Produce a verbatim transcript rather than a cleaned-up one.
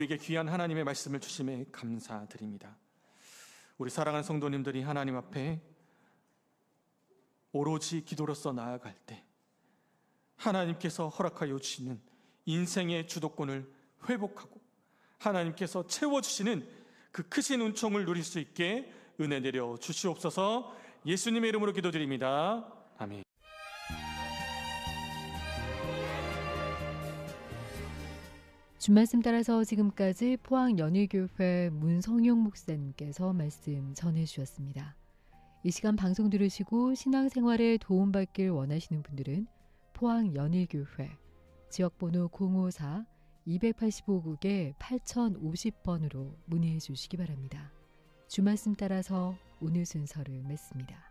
우리에게 귀한 하나님의 말씀을 주심에 감사드립니다. 우리 사랑하는 성도님들이 하나님 앞에 오로지 기도로서 나아갈 때 하나님께서 허락하여 주시는 인생의 주도권을 회복하고 하나님께서 채워주시는 그 크신 은총을 누릴 수 있게 은혜 내려 주시옵소서. 예수님의 이름으로 기도드립니다. 아멘. 주말씀 따라서 지금까지 포항 연희교회 문성용 목사님께서 말씀 전해주셨습니다. 이 시간 방송 들으시고 신앙생활에 도움받길 원하시는 분들은 포항 연희교회 지역번호 공오사 이팔오국에 팔천오십 번으로 문의해 주시기 바랍니다. 주말씀 따라서 오늘 순서를 맺습니다.